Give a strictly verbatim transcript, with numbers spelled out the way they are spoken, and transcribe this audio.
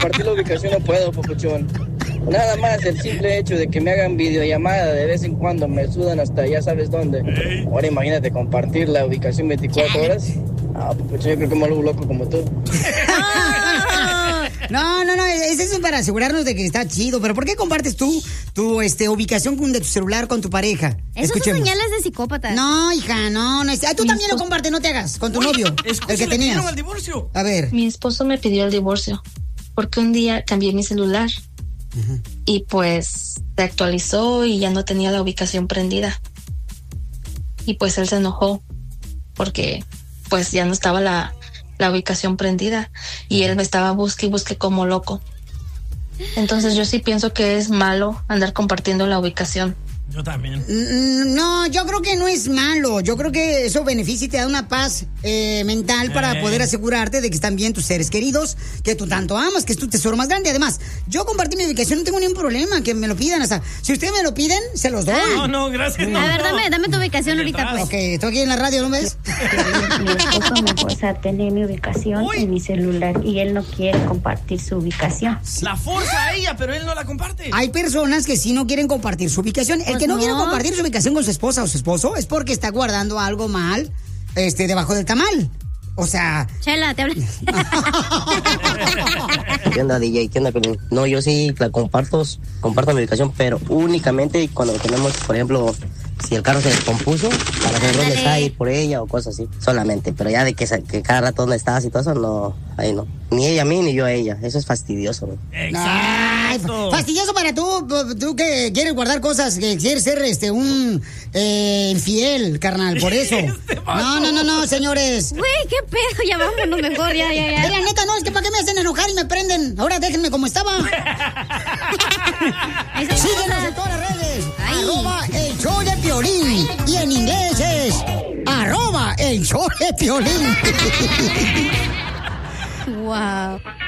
compartir la ubicación no puedo, papuchón. Nada más el simple hecho de que me hagan videollamada de vez en cuando me sudan hasta ya sabes dónde. Ahora imagínate compartir la ubicación veinticuatro horas. Ah, papuchón, yo creo que me vuelvo loco como tú. No, no, no, es eso para asegurarnos de que está chido. Pero ¿por qué compartes tú tu este, ubicación de tu celular con tu pareja? Eso son señales de psicópata. No, hija, no, no. Ah, tú Mi también esposo... lo compartes, no te hagas, con tu Oye, novio, el que tenías. El divorcio. A ver. Mi esposo me pidió el divorcio porque un día cambié mi celular uh-huh. y pues se actualizó y ya no tenía la ubicación prendida. Y pues él se enojó porque pues ya no estaba la... la ubicación prendida y él me estaba busque y busque como loco. Entonces yo sí pienso que es malo andar compartiendo la ubicación. Yo también. No, yo creo que no es malo. Yo creo que eso beneficia y te da una paz eh, mental para eh. poder asegurarte de que están bien tus seres queridos, que tú tanto amas, que es tu tesoro más grande. Además, yo compartí mi ubicación, no tengo ningún problema, que me lo pidan. O sea, si ustedes me lo piden, se los doy. No, no, gracias. No, a ver, no. dame, dame tu ubicación ahorita, pues. Ok, estoy aquí en la radio, ¿no ves? Mi esposo me fuerza a tener mi ubicación Uy. en mi celular y él no quiere compartir su ubicación. La forza a ella, pero él no la comparte. Hay personas que sí no quieren compartir su ubicación. El que no, no quiere compartir su ubicación con su esposa o su esposo es porque está guardando algo mal este, debajo del tamal. O sea... Chela, te habla. ¿Qué onda, D J? ¿Qué onda, Pelín? No, yo sí la comparto, comparto mi ubicación, pero únicamente cuando tenemos, por ejemplo, si el carro se descompuso, para saber dónde está, ir por ella o cosas así. Solamente, pero ya de que, que cada rato dónde estás y todo eso, no, ahí no. Ni ella a mí, ni yo a ella. Eso es fastidioso, güey. Exacto. Fastidioso para tú, tú que quieres guardar cosas, que quieres ser este un eh, infiel, carnal, por eso. No, no, no, no, señores. Güey, qué pedo, ya vámonos mejor, ya, ya, ya. La neta, no, es que para qué me hacen enojar y me prenden. Ahora déjenme como estaba. Síguenos en todas las redes. Ay. Arroba el show de Piolín. Y en inglés es arroba el show de Piolín. Wow.